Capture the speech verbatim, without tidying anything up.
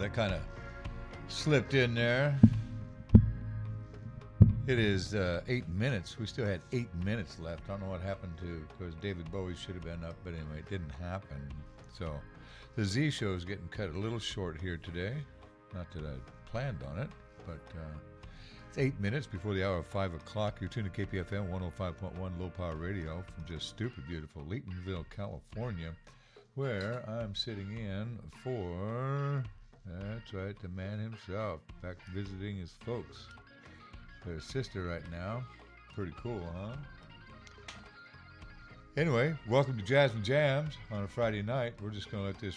that kind of slipped in there. It is uh, eight minutes. We still had eight minutes left. I don't know what happened to, because David Bowie should have been up, but anyway, it didn't happen. So the Z show is getting cut a little short here today. Not that I planned on it, but uh, it's eight minutes before the hour of five o'clock. You're tuned to K P F M one oh five point one Low Power Radio from just stupid beautiful Laytonville, California, where I'm sitting in for, that's right, the man himself, back visiting his folks. Their sister right now. Pretty cool, huh? Anyway, welcome to Jazz and Jams on a Friday night. We're just going to let this